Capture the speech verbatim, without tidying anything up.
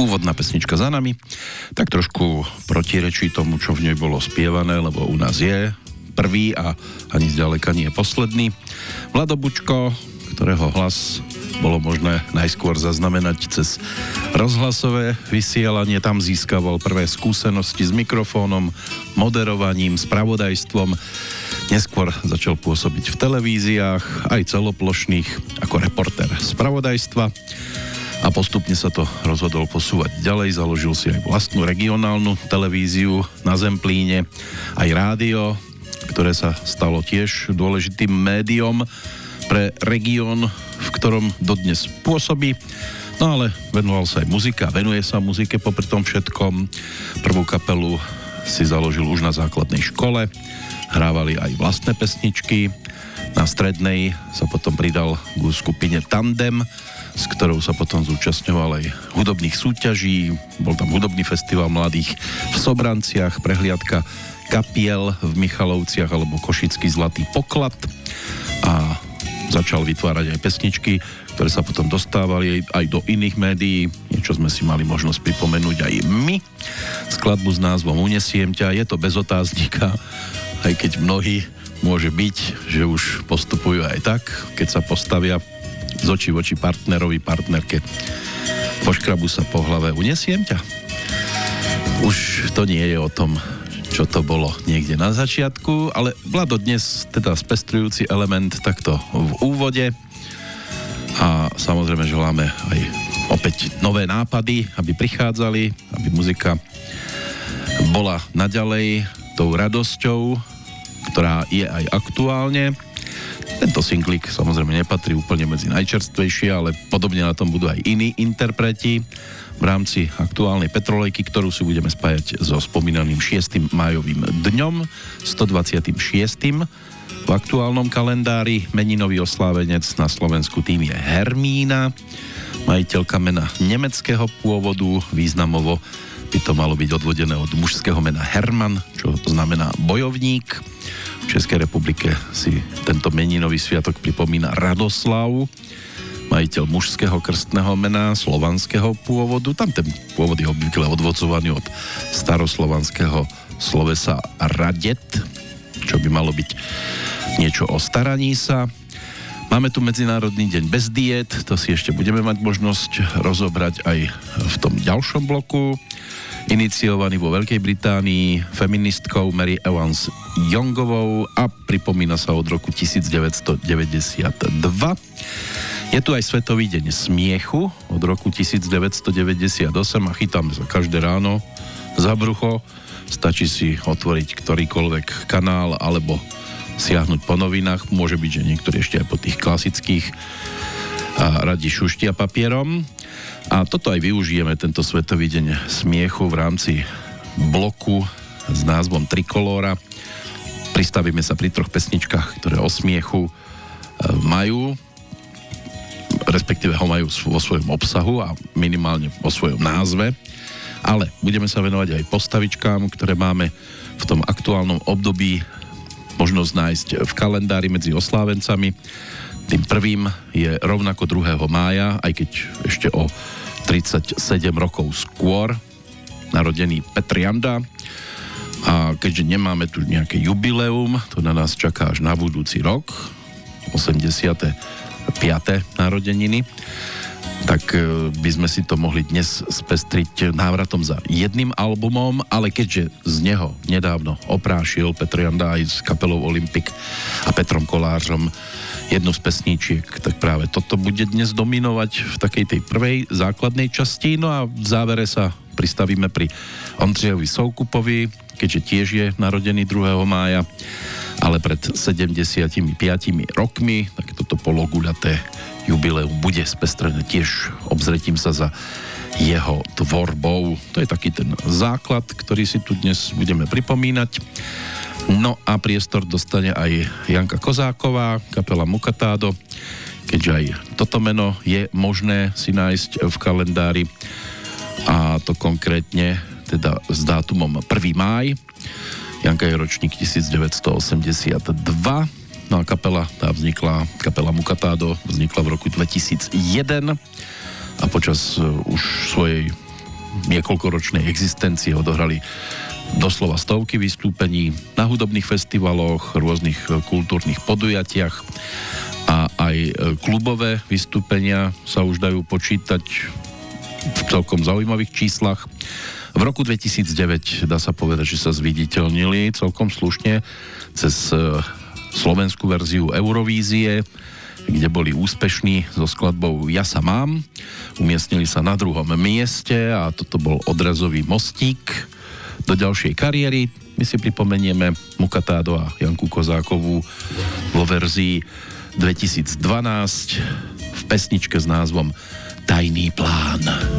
Úvodná pesnička za nami, tak trošku protirečí tomu, čo v nej bolo spievané, lebo u nás je prvý a ani zďaleka nie je posledný. Vlado Bučko, ktorého hlas bolo možné najskôr zaznamenať cez rozhlasové vysielanie, tam získaval prvé skúsenosti s mikrofónom, moderovaním, spravodajstvom. Neskôr začal pôsobiť v televíziách, aj celoplošných, ako reportér spravodajstva a postupne sa to rozhodol posúvať ďalej. Založil si aj vlastnú regionálnu televíziu na Zemplíne, aj rádio, ktoré sa stalo tiež dôležitým médiom pre región, v ktorom dodnes pôsobí. No ale venoval sa aj muzika, venuje sa muzike popri tom všetkom. Prvú kapelu si založil už na základnej škole, hrávali aj vlastné pesničky. Na strednej sa potom pridal k skupine Tandem, s ktorou sa potom zúčastňoval aj hudobných súťaží. Bol tam hudobný festival mladých v Sobranciach, prehliadka kapiel v Michalovciach alebo Košický zlatý poklad a začal vytvárať aj pesničky, ktoré sa potom dostávali aj do iných médií. Niečo sme si mali možnosť pripomenúť aj my. Skladbu s názvom Unesiem ťa, je to bez otáznika, aj keď mnohí môže byť, že už postupujú aj tak, keď sa postavia z očí v oči partnerovi, partnerke, poškrabu sa po hlave, unesiem ťa. Už to nie je o tom, čo to bolo niekde na začiatku, ale Vlado dnes teda spestrujúci element takto v úvode a samozrejme želáme aj opäť nové nápady, aby prichádzali, aby muzika bola naďalej tou radosťou, ktorá je aj aktuálne. Tento singlik samozrejme nepatrí úplne medzi najčerstvejšie, ale podobne na tom budú aj iní interpreti v rámci aktuálnej Petrolejky, ktorú si budeme spájať so spomínaným šiestym májovým dňom, stodvadsiatym šiestym v aktuálnom kalendári. Meninový oslávenec na Slovensku tým je Hermína, majiteľka mena nemeckého pôvodu, významovo by to malo byť odvodené od mužského mena Herman, čo znamená bojovník. V Českej republike si tento meninový sviatok pripomína Radoslav, majiteľ mužského krstného mena slovanského pôvodu. Tam ten pôvod je obvykle odvodzovaný od staroslovanského slovesa radet, čo by malo byť niečo o staraní sa. Máme tu Medzinárodný deň bez diét, to si ešte budeme mať možnosť rozobrať aj v tom ďalšom bloku. Iniciovaný vo Veľkej Británii feministkou Mary Evans Youngovou a pripomína sa od roku devätnásťstodeväťdesiatdva. Je tu aj Svetový deň smiechu od roku devätnásťstodeväťdesiatosem a chytáme sa každé ráno za brucho. Stačí si otvoriť ktorýkoľvek kanál alebo siahnuť po novinách. Môže byť, že niektorí ešte aj po tých klasických a radi šuštia papierom. A toto aj využijeme, tento Svetový deň smiechu v rámci bloku s názvom Trikolóra. Pristavíme sa pri troch pesničkách, ktoré o smiechu majú, respektíve ho majú vo svojom obsahu a minimálne vo svojom názve. Ale budeme sa venovať aj postavičkám, ktoré máme v tom aktuálnom období možnosť nájsť v kalendári medzi oslávencami. Tým prvým je rovnako druhého mája, aj keď ešte o tridsaťsedem rokov skôr, narodený Petr Janda. A keďže nemáme tu nejaké jubileum, to na nás čaká až na budúci rok, osemdesiate piate narodeniny, tak by sme si to mohli dnes spestriť návratom za jedným albumom, ale keďže z neho nedávno oprášil Petr Janda aj s kapelou Olympik a Petrom Kolářom jednu z pesníčiek, tak práve toto bude dnes dominovať v takej tej prvej základnej časti. No a v závere sa pristavíme pri Ondřejovi Soukupovi, keďže tiež je narodený druhého mája, ale pred sedemdesiatimi piatimi rokmi, tak toto pologuľaté jubileum bude spestrené tiež obzretím sa za jeho tvorbou. To je taký ten základ, ktorý si tu dnes budeme pripomínať. No a priestor dostane aj Janka Kozáková, kapela Mukatádo, keďže aj toto meno je možné si nájsť v kalendári, a to konkrétne teda s dátumom prvý máj. Janka je ročník devätnásťstoosemdesiatdva. No a kapela tá vznikla, kapela Mukatádo vznikla v roku dvetisícjeden a počas už svojej niekoľkoročnej existencie odohrali doslova stovky vystúpení na hudobných festivaloch, rôznych kultúrnych podujatiach a aj klubové vystúpenia sa už dajú počítať v celkom zaujímavých číslach. V roku dvetisícdeväť dá sa povedať, že sa zviditeľnili celkom slušne cez slovenskú verziu Eurovízie, kde boli úspešní so skladbou Ja sa mám. Umiestnili sa na druhom mieste a toto bol odrazový mostík do ďalšej kariéry. My si pripomenieme Mukatádo a Janku Kozákovú vo verzii dvetisícdvanásť v pesničke s názvom Tajný plán.